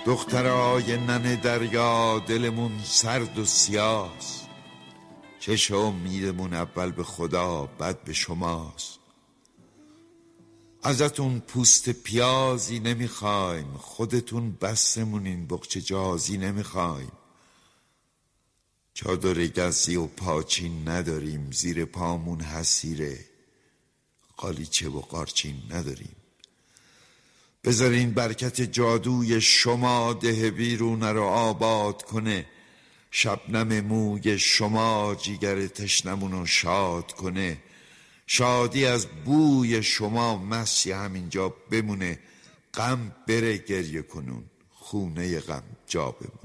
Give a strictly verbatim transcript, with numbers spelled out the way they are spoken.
دخترای ننه دریا دلمون سرد و سیاست، چشم امیدمون اول به خدا بعد به شماست. ازتون پوست پیازی نمیخوایم، خودتون بسمونین بقچه جازی نمیخوایم. چادر گزی و پاچین نداریم، زیر پامون حسیره قالیچه و قارچین نداریم. بذارین برکت جادوی شما ده بیرونه رو آباد کنه، شبنم موی شما جیگر تشنمونو شاد کنه. شادی از بوی شما مسی همینجا بمونه، غم بره گریه کنون خونه غم جا بمونه.